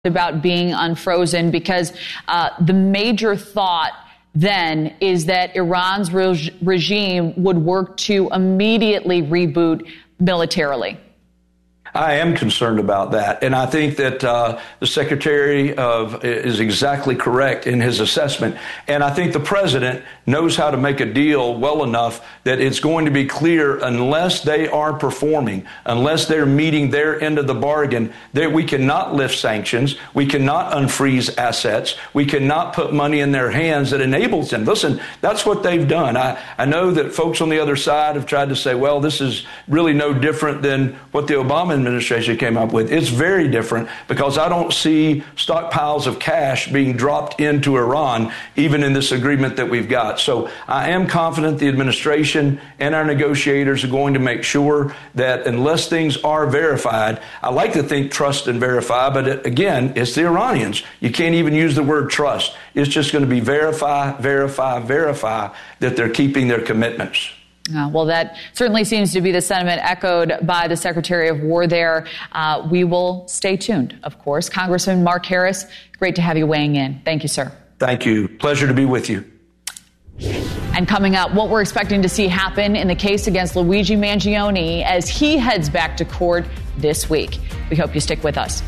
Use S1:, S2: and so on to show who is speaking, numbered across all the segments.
S1: about being unfrozen, because the major thought then is that Iran's regime would work to immediately reboot militarily.
S2: I am concerned about that. And I think that the Secretary is exactly correct in his assessment. And I think the president knows how to make a deal well enough that it's going to be clear, unless they are performing, unless they're meeting their end of the bargain, that we cannot lift sanctions. We cannot unfreeze assets. We cannot put money in their hands that enables them. Listen, that's what they've done. I know that folks on the other side have tried to say, well, this is really no different than what the Obama administration came up with. It's very different, because I don't see stockpiles of cash being dropped into Iran, even in this agreement that we've got. So I am confident the administration and our negotiators are going to make sure that unless things are verified, I like to think trust and verify, but again, it's the Iranians. You can't even use the word trust. It's just going to be verify, verify, verify that they're keeping their commitments.
S1: Well, that certainly seems to be the sentiment echoed by the Secretary of War there. We will stay tuned, of course. Congressman Mark Harris, great to have you weighing in. Thank you, sir.
S2: Thank you. Pleasure to be with you.
S1: And coming up, what we're expecting to see happen in the case against Luigi Mangione as he heads back to court this week. We hope you stick with us.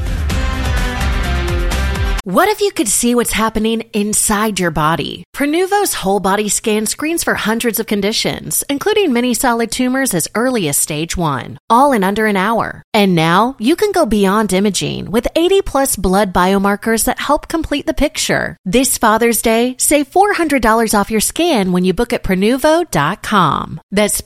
S3: What if you could see what's happening inside your body? Prenuvo's whole body scan screens for hundreds of conditions, including many solid tumors as early as stage 1, all in under an hour. And now you can go beyond imaging with 80 plus blood biomarkers that help complete the picture. This Father's Day, save $400 off your scan when you book at Prenuvo.com. That's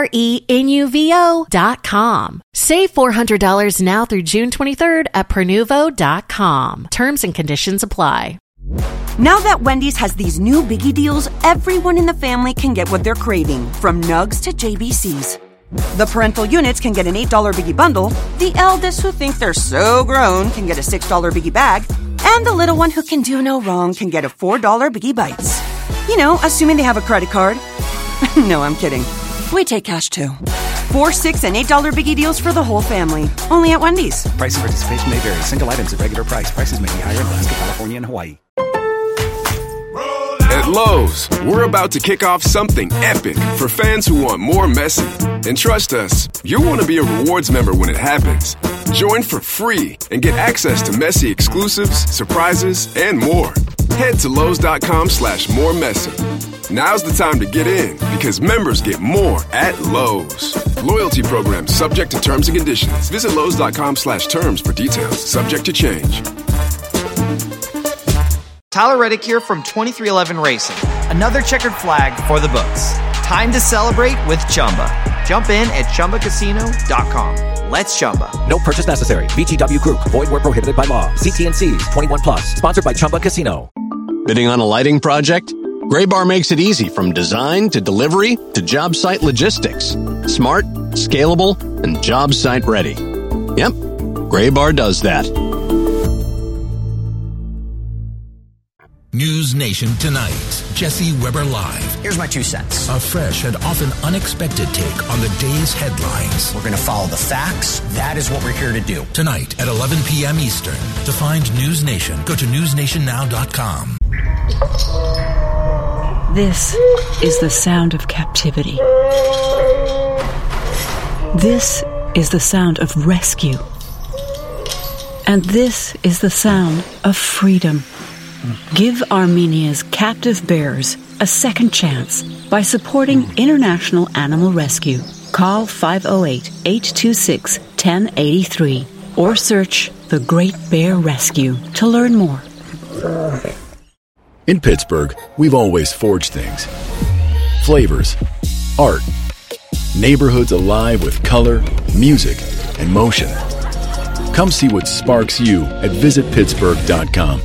S3: Prenuvo.com. Save $400 now through June 23rd at Prenuvo.com. Terms and conditions apply.
S4: Now that Wendy's has these new biggie deals, everyone in the family can get what they're craving, from Nugs to JBCs. The parental units can get an $8 biggie bundle, the eldest who think they're so grown can get a $6 biggie bag, and the little one who can do no wrong can get a $4 biggie bites. You know, assuming they have a credit card. No, I'm kidding. We take cash too. $4, $6, and $8 biggie deals for the whole family. Only at Wendy's.
S5: Price and participation may vary. Single items at regular price. Prices may be higher in Alaska, California, and Hawaii.
S6: At Lowe's, we're about to kick off something epic for fans who want more Messi. And trust us, you'll want to be a rewards member when it happens. Join for free and get access to Messi exclusives, surprises, and more. Head to Lowe's.com/moremessy. Now's the time to get in, because members get more at Lowe's. Loyalty program subject to terms and conditions. Visit Lowe's.com/terms for details. Subject to change.
S7: Tyler Reddick here from 2311 Racing. Another checkered flag for the books. Time to celebrate with Chumba. Jump in at ChumbaCasino.com. Let's Chumba.
S8: No purchase necessary. VGW Group. Void where prohibited by law. See T&Cs. 21 plus. Sponsored by Chumba Casino.
S9: Bidding on a lighting project? Graybar makes it easy, from design to delivery to job site logistics. Smart, scalable, and job site ready. Yep, Graybar does that.
S10: News Nation Tonight. Jesse Weber Live.
S11: Here's my 2 cents.
S10: A fresh and often unexpected take on the day's headlines.
S11: We're going to follow the facts. That is what we're here to do.
S10: Tonight at 11 p.m. Eastern. To find News Nation, go to newsnationnow.com.
S12: This is the sound of captivity. This is the sound of rescue. And this is the sound of freedom. Give Armenia's captive bears a second chance by supporting International Animal Rescue. Call 508-826-1083 or search The Great Bear Rescue to learn more.
S13: In Pittsburgh, we've always forged things. Flavors, art, neighborhoods alive with color, music, and motion. Come see what sparks you at visitpittsburgh.com.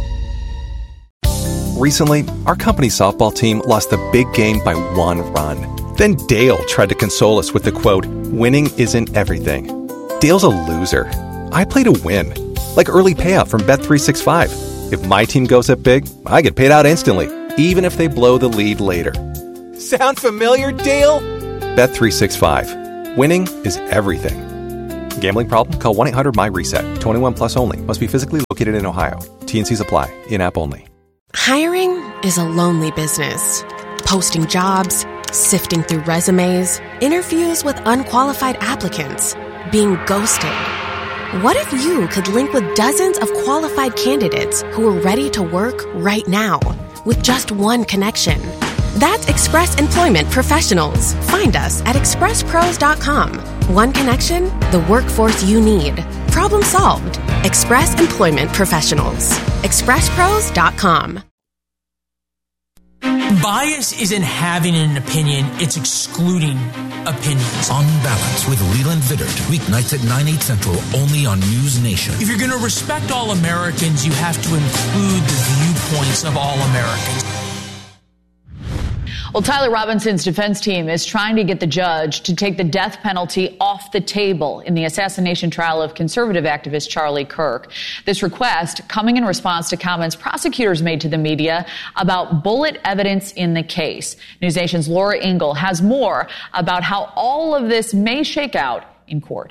S14: Recently, our company's softball team lost the big game by 1 run. Then Dale tried to console us with the quote, "Winning isn't everything." Dale's a loser. I play to win, like early payout from Bet365. If my team goes up big, I get paid out instantly, even if they blow the lead later.
S15: Sound familiar, Dale?
S14: Bet365. Winning is everything. Gambling problem? Call 1-800-MY-RESET. 21 plus only. Must be physically located in Ohio. T&Cs apply. In-app only.
S15: Hiring is a lonely business. Posting jobs, sifting through resumes, interviews with unqualified applicants, being ghosted. What if you could link with dozens of qualified candidates who are ready to work right now with just one connection? That's Express Employment Professionals. Find us at expresspros.com. One connection, the workforce you need. Problem solved. Express Employment Professionals. expresspros.com.
S16: Bias isn't having an opinion, it's excluding opinions.
S10: On Balance with Leland Vittert, weeknights at 9/8 Central, only on News Nation.
S16: If you're going to respect all Americans, you have to include the viewpoints of all Americans.
S1: Well, Tyler Robinson's defense team is trying to get the judge to take the death penalty off the table in the assassination trial of conservative activist Charlie Kirk. This request coming in response to comments prosecutors made to the media about bullet evidence in the case. News Nation's Laura Ingle has more about how all of this may shake out in court.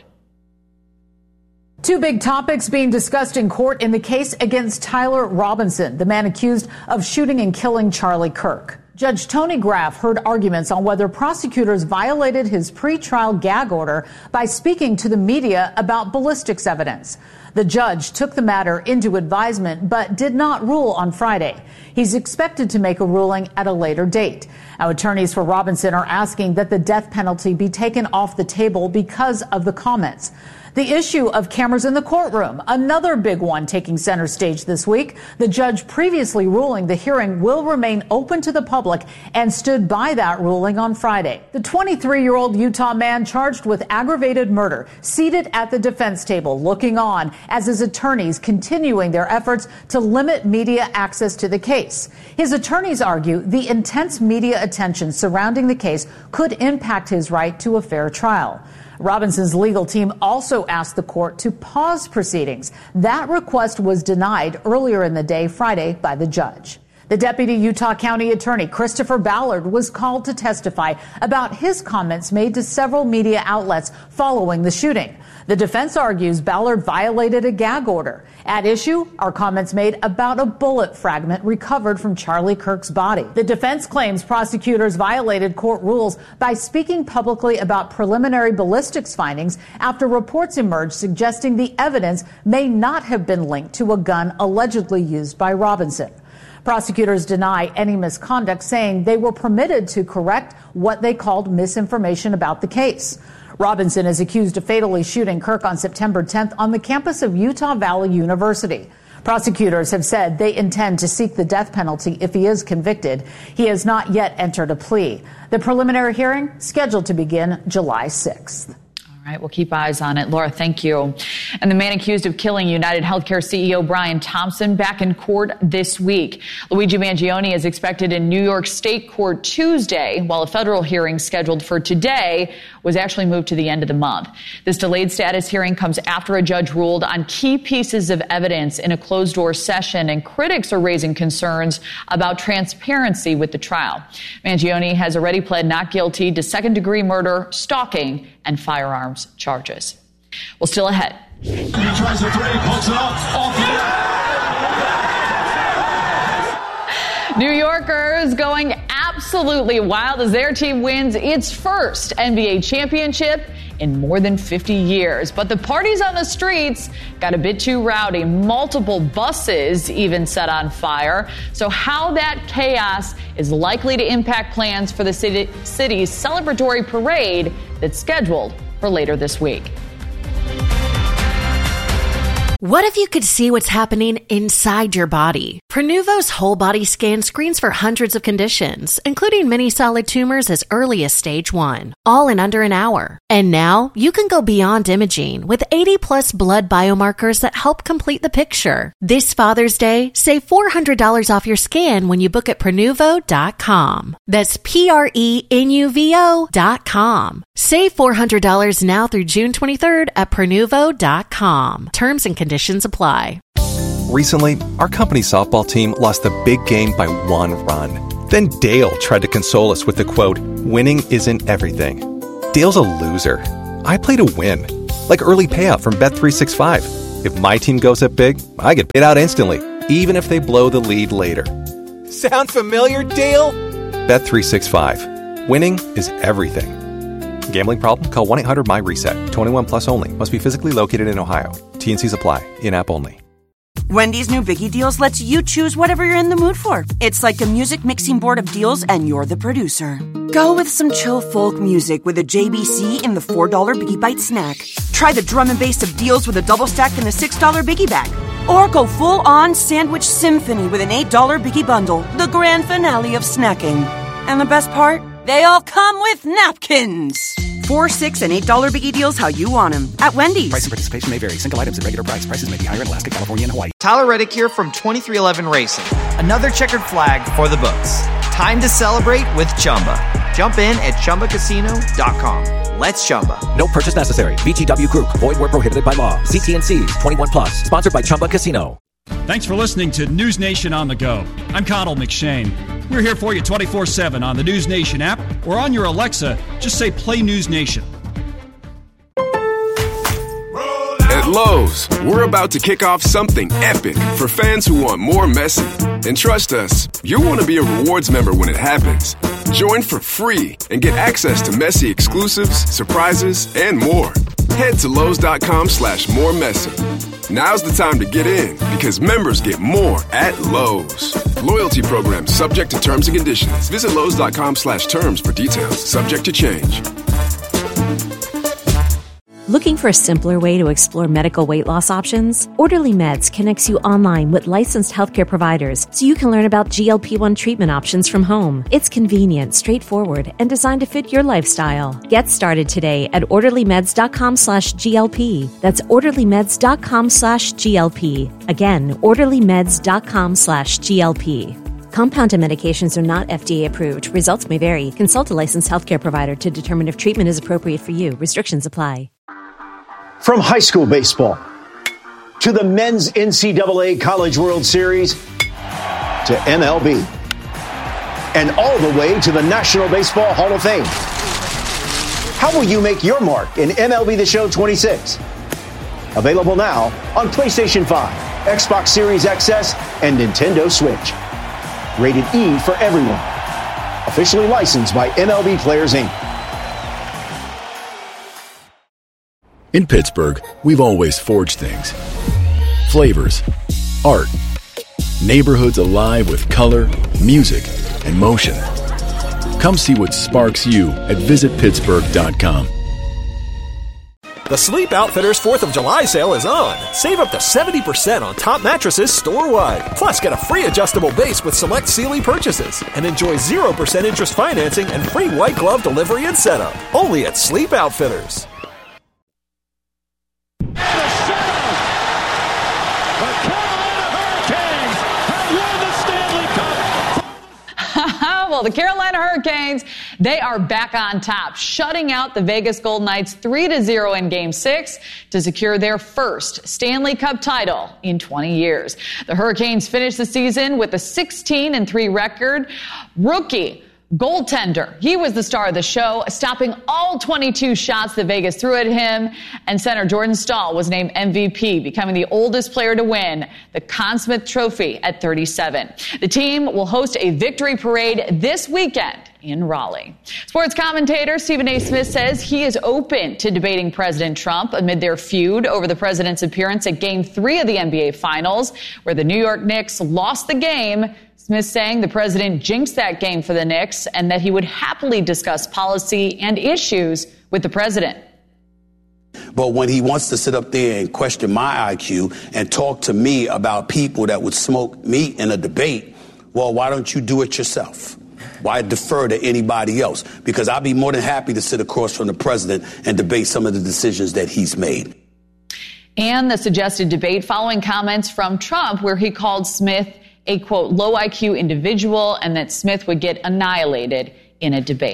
S17: Two big topics being discussed in court in the case against Tyler Robinson, the man accused of shooting and killing Charlie Kirk. Judge Tony Graff heard arguments on whether prosecutors violated his pretrial gag order by speaking to the media about ballistics evidence. The judge took the matter into advisement but did not rule on Friday. He's expected to make a ruling at a later date. Now, attorneys for Robinson are asking that the death penalty be taken off the table because of the comments. The issue of cameras in the courtroom, another big one taking center stage this week. The judge previously ruling the hearing will remain open to the public and stood by that ruling on Friday. The 23-year-old Utah man charged with aggravated murder, seated at the defense table, looking on as his attorneys continuing their efforts to limit media access to the case. His attorneys argue the intense media attention surrounding the case could impact his right to a fair trial. Robinson's legal team also asked the court to pause proceedings. That request was denied earlier in the day, Friday, by the judge. The deputy Utah County Attorney Christopher Ballard was called to testify about his comments made to several media outlets following the shooting. The defense argues Ballard violated a gag order. At issue are comments made about a bullet fragment recovered from Charlie Kirk's body. The defense claims prosecutors violated court rules by speaking publicly about preliminary ballistics findings after reports emerged suggesting the evidence may not have been linked to a gun allegedly used by Robinson. Prosecutors deny any misconduct, saying they were permitted to correct what they called misinformation about the case. Robinson is accused of fatally shooting Kirk on September 10th on the campus of Utah Valley University. Prosecutors have said they intend to seek the death penalty if he is convicted. He has not yet entered a plea. The preliminary hearing scheduled to begin July 6th.
S1: All right, we'll keep eyes on it. Laura, thank you. And the man accused of killing United Healthcare CEO Brian Thompson back in court this week. Luigi Mangione is expected in New York State Court Tuesday, while a federal hearing scheduled for today was actually moved to the end of the month. This delayed status hearing comes after a judge ruled on key pieces of evidence in a closed-door session, and critics are raising concerns about transparency with the trial. Mangione has already pled not guilty to second-degree murder, stalking, and firearms charges. Well, still ahead.
S18: He tries a three, pulls it off
S1: New Yorkers going absolutely wild as their team wins its first NBA championship in more than 50 years. But the parties on the streets got a bit too rowdy. Multiple buses even set on fire. So how that chaos is likely to impact plans for the city's celebratory parade that's scheduled for later this week.
S3: What if you could see what's happening inside your body? Prenuvo's whole body scan screens for hundreds of conditions, including many solid tumors as early as stage 1, all in under an hour. And now you can go beyond imaging with 80+ blood biomarkers that help complete the picture. This Father's Day, save $400 off your scan when you book at Prenuvo.com. That's Prenuvo.com. Save $400 now through June 23rd at Prenuvo.com. Terms and conditions apply.
S14: Recently, our company softball team lost the big game by 1 run. Then Dale tried to console us with the quote, "Winning isn't everything." Dale's a loser. I play to win. Like early payout from Bet365. If my team goes up big, I get paid out instantly, even if they blow the lead later.
S19: Sound familiar, Dale?
S14: Bet365. Winning is everything. Gambling problem? Call 1-800-MY-RESET. 21 plus only. Must be physically located in Ohio. T&Cs apply. In-app only.
S4: Wendy's new Biggie Deals lets you choose whatever you're in the mood for. It's like a music mixing board of deals, and you're the producer. Go with some chill folk music with a JBC in the $4 Biggie Bite snack. Try the drum and bass of deals with a double stack in the $6 Biggie Bag. Or go full-on sandwich symphony with an $8 Biggie Bundle, the grand finale of snacking. And the best part? They all come with napkins. $4, $6, and $8 Biggie Deals how you want them at Wendy's.
S5: Price and participation may vary. Single items at regular price. Prices may be higher in Alaska, California, and Hawaii.
S7: Tyler Reddick here from 2311 Racing. Another checkered flag for the books. Time to celebrate with Chumba. Jump in at ChumbaCasino.com. Let's Chumba.
S8: No purchase necessary. VGW Group. Void where prohibited by law. See T&Cs. 21 plus. Sponsored by Chumba Casino.
S20: Thanks for listening to News Nation on the Go. I'm Connell McShane. We're here for you 24/7 on the News Nation app or on your Alexa. Just say Play News Nation.
S6: At Lowe's, we're about to kick off something epic for fans who want more messy. And trust us, you'll want to be a rewards member when it happens. Join for free and get access to messy exclusives, surprises, and more. Head to Lowe's.com/more messy. Now's the time to get in because members get more at Lowe's. Loyalty program subject to terms and conditions. Visit Lowe's.com/terms for details. Subject to change.
S21: Looking for a simpler way to explore medical weight loss options? Orderly Meds connects you online with licensed healthcare providers so you can learn about GLP-1 treatment options from home. It's convenient, straightforward, and designed to fit your lifestyle. Get started today at orderlymeds.com/GLP. That's orderlymeds.com/GLP. Again, orderlymeds.com/GLP. Compounded medications are not FDA approved. Results may vary. Consult a licensed healthcare provider to determine if treatment is appropriate for you. Restrictions apply.
S22: From high school baseball to the men's NCAA College World Series to MLB and all the way to the National Baseball Hall of Fame. How will you make your mark in MLB The Show 26? Available now on PlayStation 5, Xbox Series XS, and Nintendo Switch. Rated E for everyone. Officially licensed by MLB Players, Inc.
S13: In Pittsburgh, we've always forged things. Flavors, art, neighborhoods alive with color, music, and motion. Come see what sparks you at visitpittsburgh.com.
S19: The Sleep Outfitters 4th of July sale is on. Save up to 70% on top mattresses store-wide. Plus, get a free adjustable base with select Sealy purchases. And enjoy 0% interest financing and free white glove delivery and setup. Only at Sleep Outfitters.
S1: Well, the Carolina Hurricanes, they are back on top, shutting out the Vegas Golden Knights 3-0 in Game 6 to secure their first Stanley Cup title in 20 years. The Hurricanes finished the season with a 16-3 record. Rookie goaltender, he was the star of the show, stopping all 22 shots that Vegas threw at him. And center Jordan Staal was named MVP, becoming the oldest player to win the Conn Smythe Trophy at 37. The team will host a victory parade this weekend in Raleigh. Sports commentator Stephen A. Smith says he is open to debating President Trump amid their feud over the president's appearance at Game 3 of the NBA Finals, where the New York Knicks lost the game. Smith saying the president jinxed that game for the Knicks and that he would happily discuss policy and issues with the president.
S23: But when he wants to sit up there and question my IQ and talk to me about people that would smoke meat in a debate, well, why don't you do it yourself? Why defer to anybody else? Because I'd be more than happy to sit across from the president and debate some of the decisions that he's made.
S1: And the suggested debate following comments from Trump where he called Smith a, quote, low IQ individual and that Smith would get annihilated in a debate.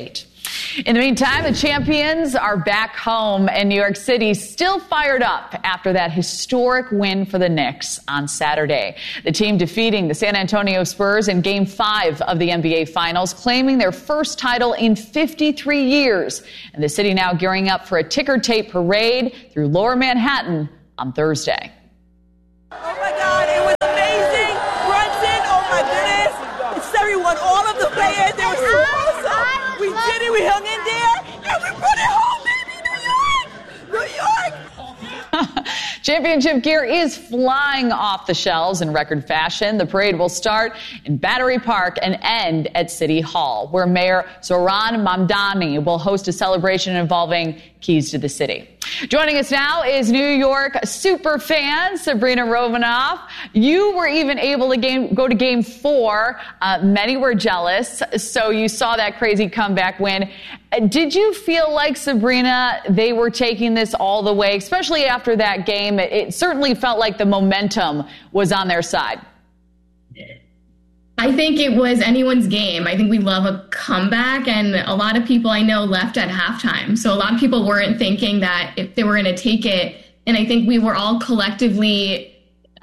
S1: In the meantime, the champions are back home, and New York City still fired up after that historic win for the Knicks on Saturday. The team defeating the San Antonio Spurs in Game 5 of the NBA Finals, claiming their first title in 53 years. And the city now gearing up for a ticker tape parade through Lower Manhattan on Thursday.
S2: Oh my God, it was amazing. Brunson, oh my goodness. It's everyone, all of the players, they were so awesome. We did it, we hung in there, and we brought it home, baby, New York! New York!
S1: Championship gear is flying off the shelves in record fashion. The parade will start in Battery Park and end at City Hall, where Mayor Zohran Mamdani will host a celebration involving keys to the city. Joining us now is New York super fan Sabrina Romanoff. You were even able to go to Game 4. Many were jealous, so you saw that crazy comeback win. Did you feel like, Sabrina, they were taking this all the way, especially after that game? It certainly felt like the momentum was on their side.
S9: I think it was anyone's game. I think we love a comeback, and a lot of people I know left at halftime. So a lot of people weren't thinking that if they were going to take it. And I think we were all collectively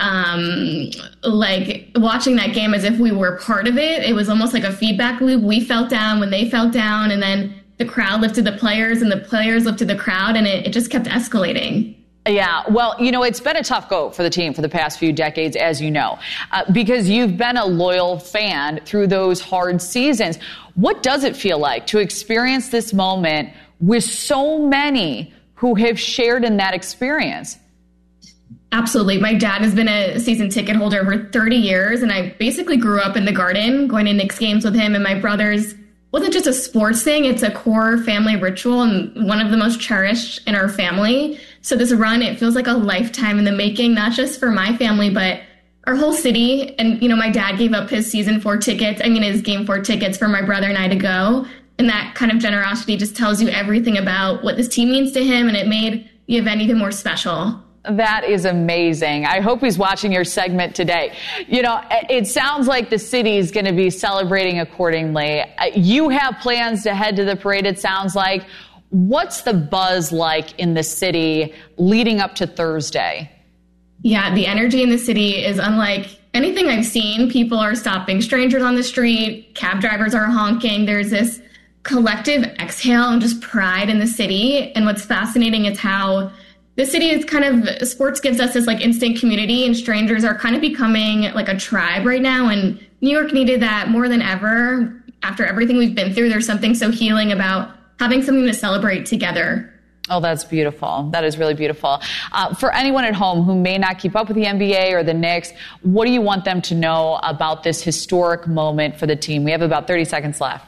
S9: like watching that game as if we were part of it. It was almost like a feedback loop. We felt down when they felt down, and then the crowd lifted the players and the players lifted the crowd, and it just kept escalating.
S1: Yeah, well, it's been a tough go for the team for the past few decades, as you know, because you've been a loyal fan through those hard seasons. What does it feel like to experience this moment with so many who have shared in that experience?
S9: Absolutely. My dad has been a season ticket holder for 30 years, and I basically grew up in the Garden, going to Knicks games with him and my brothers. Wasn't just a sports thing, it's a core family ritual and one of the most cherished in our family. So this run, it feels like a lifetime in the making, not just for my family, but our whole city. And, my dad gave up his his Game 4 tickets for my brother and I to go. And that kind of generosity just tells you everything about what this team means to him, and it made the event even more special.
S1: That is amazing. I hope he's watching your segment today. It sounds like the city is going to be celebrating accordingly. You have plans to head to the parade, it sounds like. What's the buzz like in the city leading up to Thursday?
S9: Yeah, the energy in the city is unlike anything I've seen. People are stopping strangers on the street. Cab drivers are honking. There's this collective exhale and just pride in the city. And what's fascinating is how the city is sports gives us this instant community, and strangers are kind of becoming like a tribe right now. And New York needed that more than ever. After everything we've been through, there's something so healing about having something to celebrate together.
S1: Oh, that's beautiful. That is really beautiful. For anyone at home who may not keep up with the NBA or the Knicks, what do you want them to know about this historic moment for the team? We have about 30 seconds left.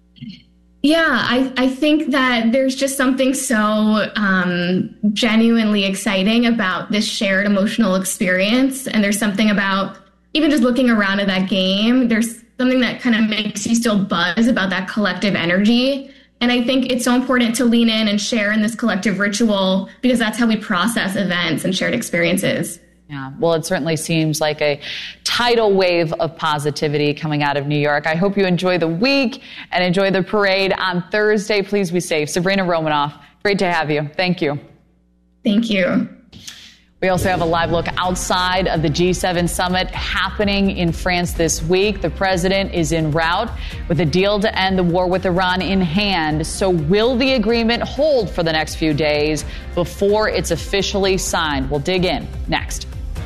S9: Yeah, I think that there's just something so genuinely exciting about this shared emotional experience. And there's something about even just looking around at that game, there's something that kind of makes you still buzz about that collective energy. And I think it's so important to lean in and share in this collective ritual, because that's how we process events and shared experiences.
S1: Yeah, well, it certainly seems like a tidal wave of positivity coming out of New York. I hope you enjoy the week and enjoy the parade on Thursday. Please be safe. Sabrina Romanoff, great to have you. Thank you.
S9: Thank you.
S1: We also have a live look outside of the G7 summit happening in France this week. The president is en route with a deal to end the war with Iran in hand. So will the agreement hold for the next few days before it's officially signed? We'll dig in next.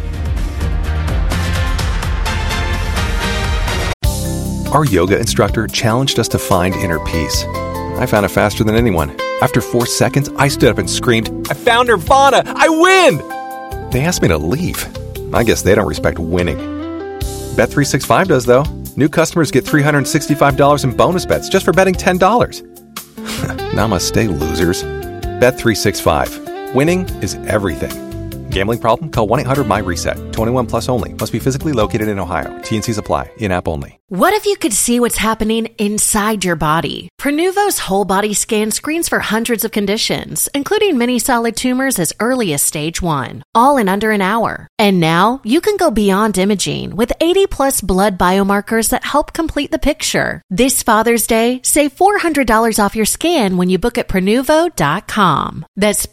S14: Our yoga instructor challenged us to find inner peace. I found it faster than anyone. After 4 seconds, I stood up and screamed, "I found Nirvana! I win!" They asked me to leave. I guess they don't respect winning. Bet365 does, though. New customers get $365 in bonus bets just for betting $10. Namaste, losers. Bet365. Winning is everything. Gambling problem? Call 1-800-MY-RESET. 21 plus only. Must be physically located in Ohio. T&Cs apply. In-app only.
S3: What if you could see what's happening inside your body? Prenuvo's whole body scan screens for hundreds of conditions, including many solid tumors as early as stage 1, all in under an hour. And now you can go beyond imaging with 80 plus blood biomarkers that help complete the picture. This Father's Day, save $400 off your scan when you book at Prenuvo.com. That's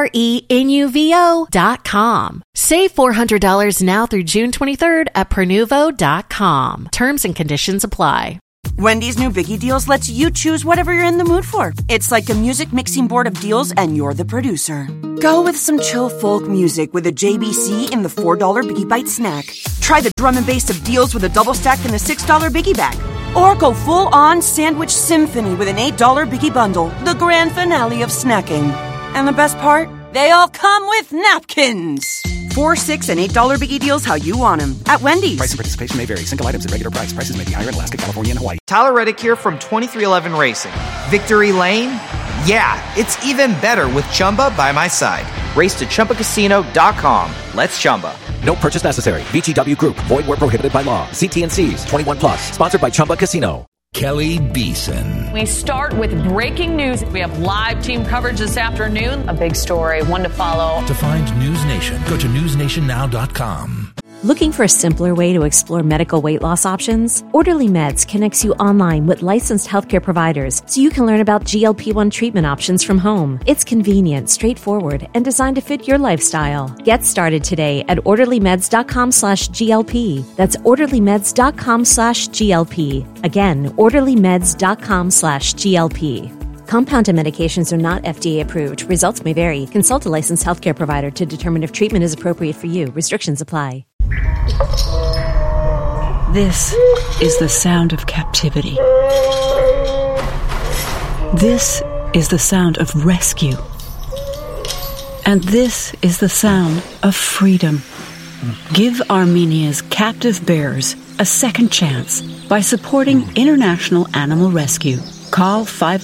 S3: Prenuvo.com. Save $400 now through June 23rd at Prenuvo.com. Terms and conditions apply.
S4: Wendy's new Biggie Deals lets you choose whatever you're in the mood for. It's like a music mixing board of deals and you're the producer. Go with some chill folk music with a JBC in the $4 Biggie Bite snack. Try the drum and bass of deals with a double stack in the $6 Biggie Bag. Or go full-on sandwich symphony with an $8 Biggie Bundle, the grand finale of snacking. And the best part? They all come with napkins. $4, $6, and $8 Biggie Deals how you want them at Wendy's.
S5: Price and participation may vary. Single items at regular price. Prices may be higher in Alaska, California, and Hawaii.
S7: Tyler Reddick here from 2311 Racing. Victory Lane? Yeah, it's even better with Chumba by my side. Race to ChumbaCasino.com. Let's Chumba.
S8: No purchase necessary. VGW Group. Void where prohibited by law. See T&Cs. 21 plus. Sponsored by Chumba Casino.
S10: Kelly Beeson.
S1: We start with breaking news. We have live team coverage this afternoon. A big story, one to follow.
S10: To find News Nation, go to newsnationnow.com.
S21: Looking for a simpler way to explore medical weight loss options? Orderly Meds connects you online with licensed healthcare providers so you can learn about GLP-1 treatment options from home. It's convenient, straightforward, and designed to fit your lifestyle. Get started today at orderlymeds.com/GLP. That's orderlymeds.com/GLP. Again, orderlymeds.com/GLP. Compounded medications are not FDA approved. Results may vary. Consult a licensed healthcare provider to determine if treatment is appropriate for you. Restrictions apply.
S11: This is the sound of captivity. This is the sound of rescue. And this is the sound of freedom. Give Armenia's captive bears a second chance by supporting International Animal Rescue. Call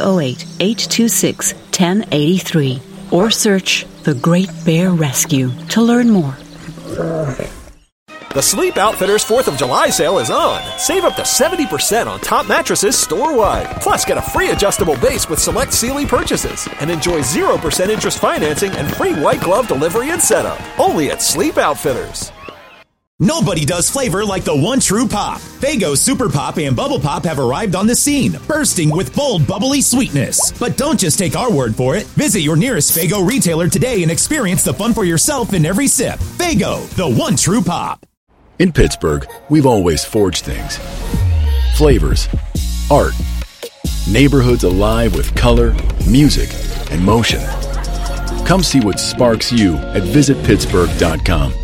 S11: 508-826-1083 or search The Great Bear Rescue to learn more.
S19: The Sleep Outfitters 4th of July sale is on. Save up to 70% on top mattresses store-wide. Plus, get a free adjustable base with select Sealy purchases. And enjoy 0% interest financing and free white glove delivery and setup. Only at Sleep Outfitters.
S12: Nobody does flavor like the one true pop. Faygo Super Pop and Bubble Pop have arrived on the scene, bursting with bold, bubbly sweetness. But don't just take our word for it. Visit your nearest Faygo retailer today and experience the fun for yourself in every sip. Faygo, the one true pop.
S13: In Pittsburgh, we've always forged things. Flavors, art, neighborhoods alive with color, music, and motion. Come see what sparks you at visitpittsburgh.com.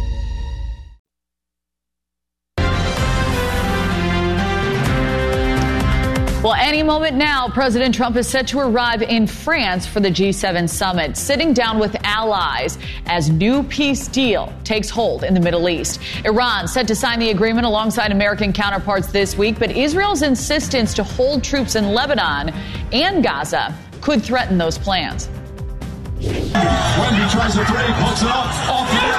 S1: Well, any moment now, President Trump is set to arrive in France for the G7 summit, sitting down with allies as new peace deal takes hold in the Middle East. Iran set to sign the agreement alongside American counterparts this week, but Israel's insistence to hold troops in Lebanon and Gaza could threaten those plans.
S18: Wendy tries the three, puts it up, off the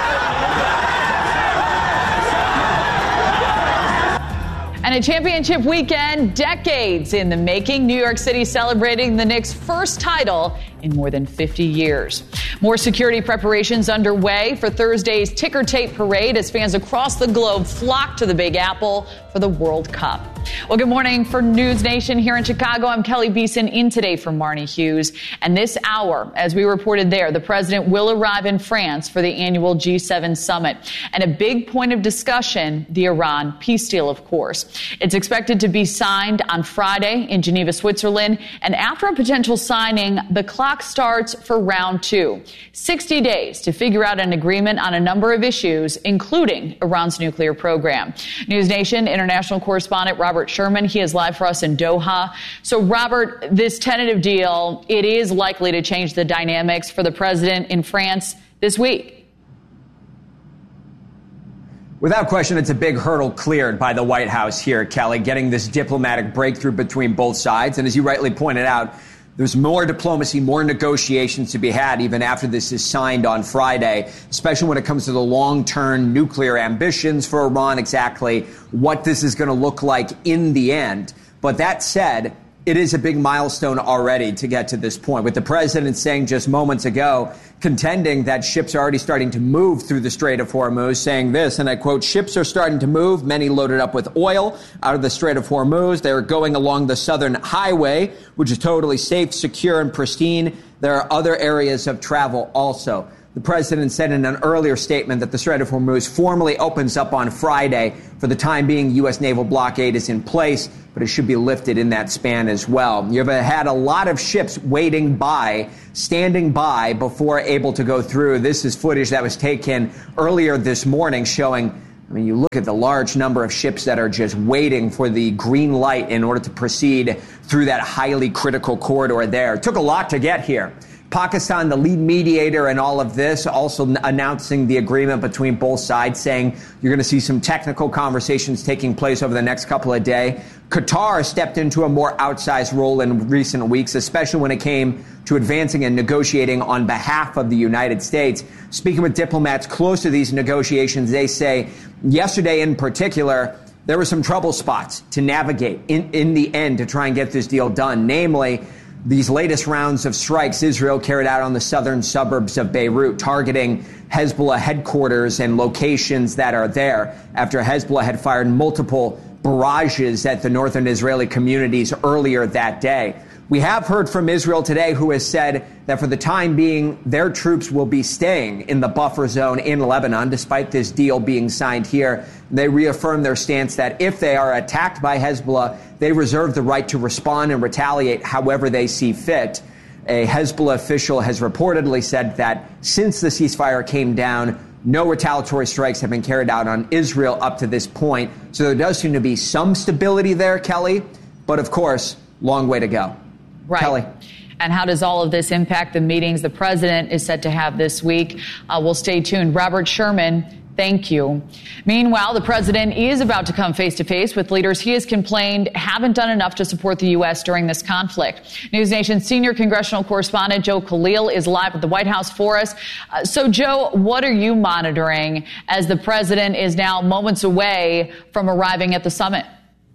S1: And a championship weekend, decades in the making. New York City celebrating the Knicks' first title in more than 50 years. More security preparations underway for Thursday's ticker tape parade as fans across the globe flock to the Big Apple for the World Cup. Well, good morning for News Nation here in Chicago. I'm Kelly Beeson in today for Marnie Hughes. And this hour, as we reported there, the president will arrive in France for the annual G7 summit. And a big point of discussion, the Iran peace deal, of course. It's expected to be signed on Friday in Geneva, Switzerland. And after a potential signing, the clock starts for round two. 60 days to figure out an agreement on a number of issues, including Iran's nuclear program. News Nation international correspondent Robert Sherman, he is live for us in Doha. So, Robert, this tentative deal, it is likely to change the dynamics for the president in France this week.
S15: Without question, it's a big hurdle cleared by the White House here, Kelly, getting this diplomatic breakthrough between both sides. And as you rightly pointed out, There's more diplomacy, more negotiations to be had even after this is signed on Friday, especially when it comes to the long-term nuclear ambitions for Iran, exactly what this is going to look like in the end. But that said, it is a big milestone already to get to this point, with the president saying just moments ago, contending that ships are already starting to move through the Strait of Hormuz, saying this, and I quote, "Ships are starting to move, many loaded up with oil out of the Strait of Hormuz. They are going along the southern highway, which is totally safe, secure, and pristine. There are other areas of travel also." The president said in an earlier statement that the Strait of Hormuz formally opens up on Friday. For the time being, U.S. naval blockade is in place, but it should be lifted in that span as well. You've had a lot of ships standing by before able to go through. This is footage that was taken earlier this morning showing, you look at the large number of ships that are just waiting for the green light in order to proceed through that highly critical corridor there. It took a lot to get here. Pakistan, the lead mediator in all of this, also announcing the agreement between both sides, saying you're going to see some technical conversations taking place over the next couple of days. Qatar stepped into a more outsized role in recent weeks, especially when it came to advancing and negotiating on behalf of the United States. Speaking with diplomats close to these negotiations, they say yesterday in particular, there were some trouble spots to navigate in the end to try and get this deal done, namely these latest rounds of strikes Israel carried out on the southern suburbs of Beirut, targeting Hezbollah headquarters and locations that are there after Hezbollah had fired multiple barrages at the northern Israeli communities earlier that day. We have heard from Israel today, who has said that for the time being, their troops will be staying in the buffer zone in Lebanon, despite this deal being signed here. They reaffirm their stance that if they are attacked by Hezbollah, they reserve the right to respond and retaliate however they see fit. A Hezbollah official has reportedly said that since the ceasefire came down, no retaliatory strikes have been carried out on Israel up to this point. So there does seem to be some stability there, Kelly. But of course, long way to go.
S1: Right.
S15: Kelly.
S1: And how does all of this impact the meetings the president is set to have this week? We'll stay tuned. Robert Sherman, thank you. Meanwhile, the president is about to come face to face with leaders he has complained haven't done enough to support the U.S. during this conflict. News Nation's senior congressional correspondent Joe Khalil is live at the White House for us. So, Joe, what are you monitoring as the president is now moments away from arriving at the summit?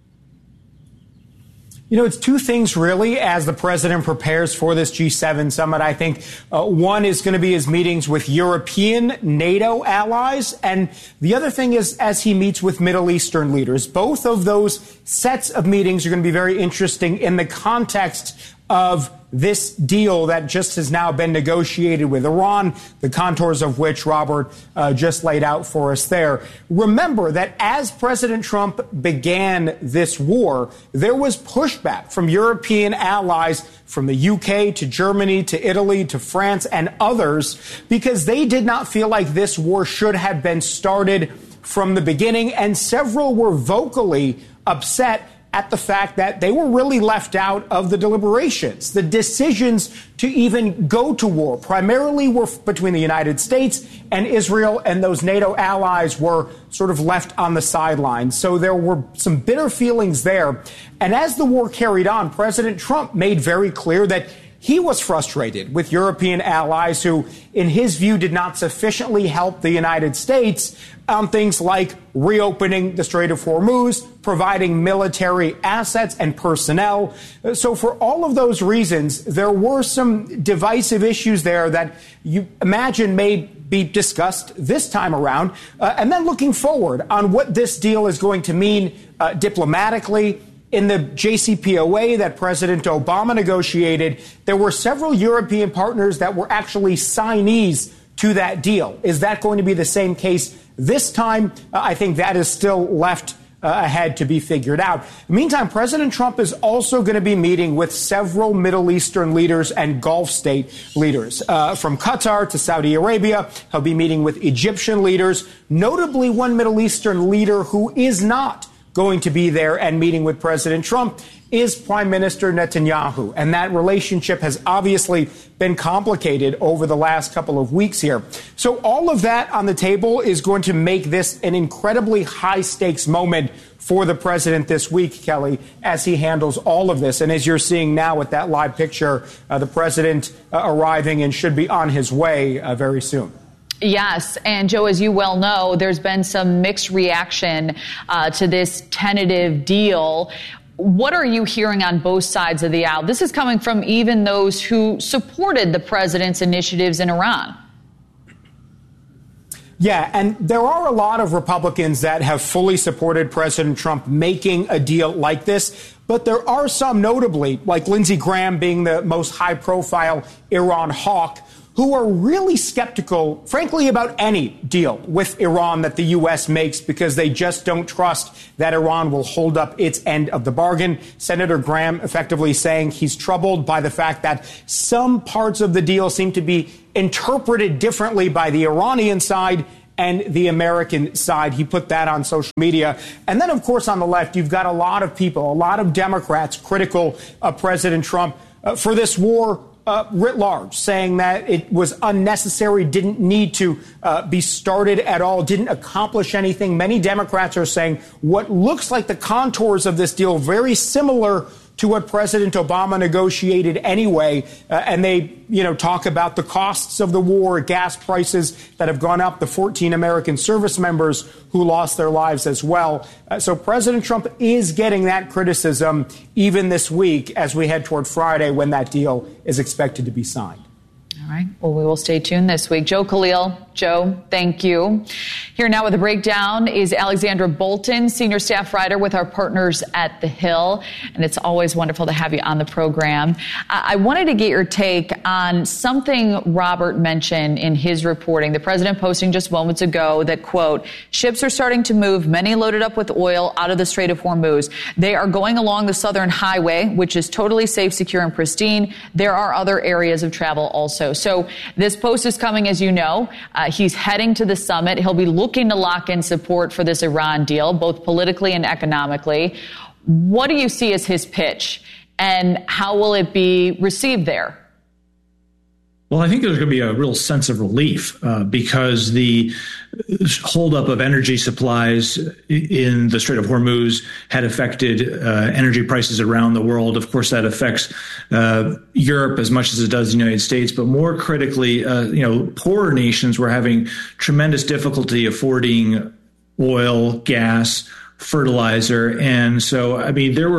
S16: It's two things, really, as the president prepares for this G7 summit. I think one is going to be his meetings with European NATO allies. And the other thing is as he meets with Middle Eastern leaders. Both of those sets of meetings are going to be very interesting in the context of this deal that just has now been negotiated with Iran, the contours of which Robert just laid out for us there. Remember that as President Trump began this war, there was pushback from European allies, from the UK to Germany to Italy to France and others, because they did not feel like this war should have been started from the beginning. And several were vocally upset at the fact that they were really left out of the deliberations. The decisions to even go to war primarily were between the United States and Israel, and those NATO allies were sort of left on the sidelines. So there were some bitter feelings there. And as the war carried on, President Trump made very clear that he was frustrated with European allies who, in his view, did not sufficiently help the United States on things like reopening the Strait of Hormuz, providing military assets and personnel. So for all of those reasons, there were some divisive issues there that you imagine may be discussed this time around. And then looking forward on what this deal is going to mean diplomatically. In the JCPOA that President Obama negotiated, there were several European partners that were actually signees to that deal. Is that going to be the same case this time? I think that is still left ahead to be figured out. Meantime, President Trump is also going to be meeting with several Middle Eastern leaders and Gulf state leaders. From Qatar to Saudi Arabia, he'll be meeting with Egyptian leaders, notably one Middle Eastern leader who is not going to be there and meeting with President Trump is Prime Minister Netanyahu. And that relationship has obviously been complicated over the last couple of weeks here. So all of that on the table is going to make this an incredibly high stakes moment for the president this week, Kelly, as he handles all of this. And as you're seeing now with that live picture, the president arriving and should be on his way very soon.
S1: Yes. And Joe, as you well know, there's been some mixed reaction to this tentative deal. What are you hearing on both sides of the aisle? This is coming from even those who supported the president's initiatives in Iran.
S16: Yeah, and there are a lot of Republicans that have fully supported President Trump making a deal like this. But there are some, notably, like Lindsey Graham being the most high-profile Iran hawk, who are really skeptical, frankly, about any deal with Iran that the U.S. makes because they just don't trust that Iran will hold up its end of the bargain. Senator Graham effectively saying he's troubled by the fact that some parts of the deal seem to be interpreted differently by the Iranian side and the American side. He put that on social media. And then, of course, on the left, you've got a lot of people, a lot of Democrats critical of President Trump for this war writ large, saying that it was unnecessary, didn't need to be started at all, didn't accomplish anything. Many Democrats are saying what looks like the contours of this deal very similar to what President Obama negotiated anyway. And they, talk about the costs of the war, gas prices that have gone up, the 14 American service members who lost their lives as well. So President Trump is getting that criticism even this week as we head toward Friday when that deal is expected to be signed.
S1: All right. Well, we will stay tuned this week. Joe Khalil. Joe, thank you. Here now with a breakdown is Alexandra Bolton, senior staff writer with our partners at The Hill. And it's always wonderful to have you on the program. I wanted to get your take on something Robert mentioned in his reporting. The president posting just moments ago that, quote, ships are starting to move, many loaded up with oil out of the Strait of Hormuz. They are going along the Southern Highway, which is totally safe, secure, and pristine. There are other areas of travel also. So this post is coming, as you know. He's heading to the summit. He'll be looking to lock in support for this Iran deal, both politically and economically. What do you see as his pitch, and how will it be received there?
S6: Well, I think there's going to be a real sense of relief because the holdup of energy supplies in the Strait of Hormuz had affected energy prices around the world. Of course, that affects Europe as much as it does the United States. But more critically, poorer nations were having tremendous difficulty affording oil, gas, fertilizer. And so, I mean, there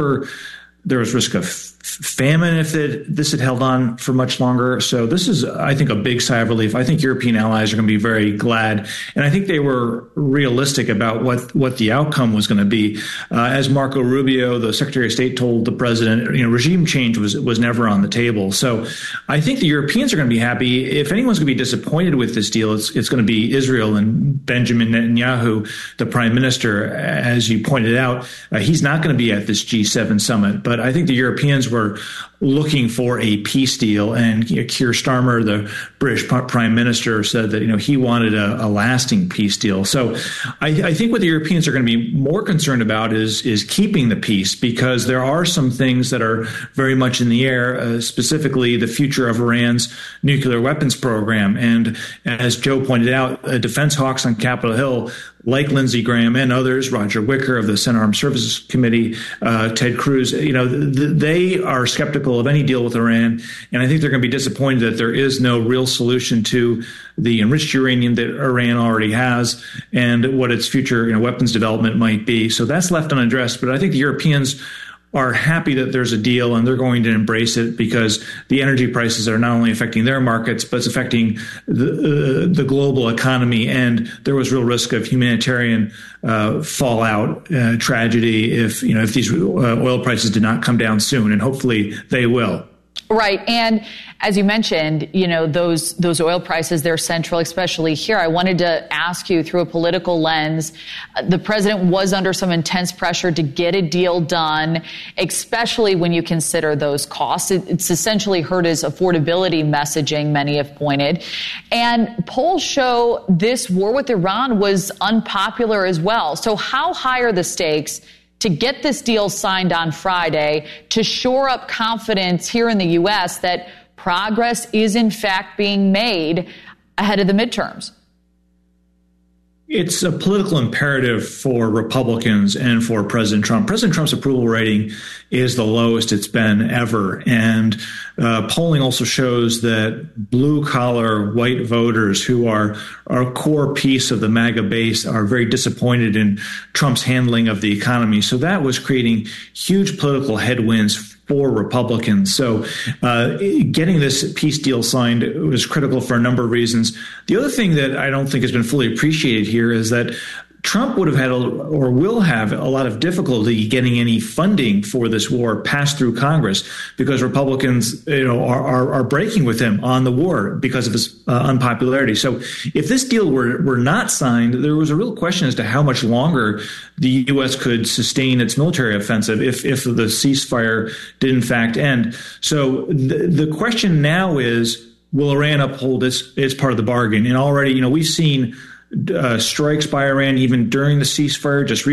S6: was risk of famine if this had held on for much longer. So this is, I think, a big sigh of relief. I think European allies are going to be very glad. And I think they were realistic about what the outcome was going to be. As Marco Rubio, the Secretary of State, told the president, regime change was never on the table. So I think the Europeans are going to be happy. If anyone's going to be disappointed with this deal, it's going to be Israel and Benjamin Netanyahu, the prime minister. As you pointed out, he's not going to be at this G7 summit. But I think the Europeans were looking for a peace deal, and Keir Starmer, the British prime minister, said that he wanted a lasting peace deal. So I think what the Europeans are going to be more concerned about is keeping the peace, because there are some things that are very much in the air, specifically the future of Iran's nuclear weapons program. And as Joe pointed out, defense hawks on Capitol Hill, like Lindsey Graham and others, Roger Wicker of the Senate Armed Services Committee, Ted Cruz, they are skeptical of any deal with Iran. And I think they're going to be disappointed that there is no real solution to the enriched uranium that Iran already has and what its future weapons development might be. So that's left unaddressed. But I think the Europeans are happy that there's a deal, and they're going to embrace it because the energy prices are not only affecting their markets, but it's affecting the global economy. And there was real risk of humanitarian fallout, tragedy if these oil prices did not come down soon, and hopefully they will.
S1: Right. And as you mentioned, those oil prices, they're central, especially here. I wanted to ask you, through a political lens, the president was under some intense pressure to get a deal done, especially when you consider those costs. It's essentially hurt his affordability messaging, many have pointed. And polls show this war with Iran was unpopular as well. So how high are the stakes to get this deal signed on Friday to shore up confidence here in the U.S. that progress is in fact being made ahead of the midterms?
S6: It's a political imperative for Republicans and for President Trump. President Trump's approval rating is the lowest it's been ever. And polling also shows that blue-collar white voters who are a core piece of the MAGA base are very disappointed in Trump's handling of the economy. So that was creating huge political headwinds for Republicans. So getting this peace deal signed was critical for a number of reasons. The other thing that I don't think has been fully appreciated here is that Trump would have had or will have a lot of difficulty getting any funding for this war passed through Congress because Republicans, are breaking with him on the war because of his unpopularity. So if this deal were not signed, there was a real question as to how much longer the U.S. could sustain its military offensive if the ceasefire did in fact end. So the question now is, will Iran uphold its part of the bargain? And already, we've seen strikes by Iran even during the ceasefire. Just